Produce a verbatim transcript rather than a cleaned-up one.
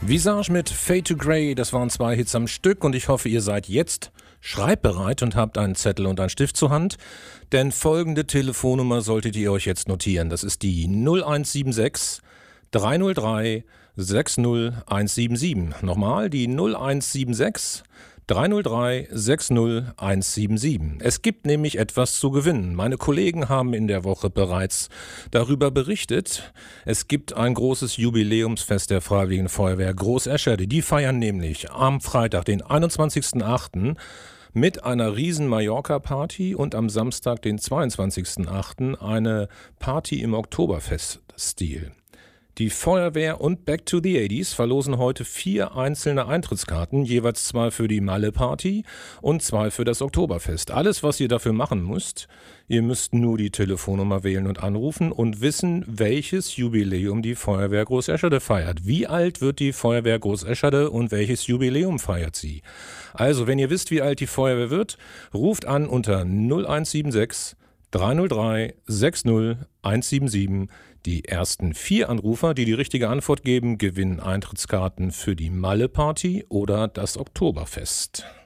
Visage mit Fade to Grey, das waren zwei Hits am Stück und ich hoffe, ihr seid jetzt schreibbereit und habt einen Zettel und einen Stift zur Hand, denn folgende Telefonnummer solltet ihr euch jetzt notieren. Das ist die null eins sieben sechs drei null drei sechs null eins sieben sieben. Nochmal die null eins sieben sechs drei null drei sechs null eins sieben sieben. Es gibt nämlich etwas zu gewinnen. Meine Kollegen haben in der Woche bereits darüber berichtet. Es gibt ein großes Jubiläumsfest der Freiwilligen Feuerwehr Groß-Eschede. Die feiern nämlich am Freitag, den einundzwanzigsten achten mit einer riesen Mallorca-Party und am Samstag, den zweiundzwanzigsten achten eine Party im Oktoberfest-Stil. Die Feuerwehr und Back to the achtziger verlosen heute vier einzelne Eintrittskarten, jeweils zwei für die Malle-Party und zwei für das Oktoberfest. Alles, was ihr dafür machen müsst, ihr müsst nur die Telefonnummer wählen und anrufen und wissen, welches Jubiläum die Feuerwehr Groß-Eschede feiert. Wie alt wird die Feuerwehr Groß-Eschede und welches Jubiläum feiert sie? Also, wenn ihr wisst, wie alt die Feuerwehr wird, ruft an unter null eins sieben sechs drei null drei sechs null eins sieben sieben. Die ersten vier Anrufer, die die richtige Antwort geben, gewinnen Eintrittskarten für die Malle-Party oder das Oktoberfest.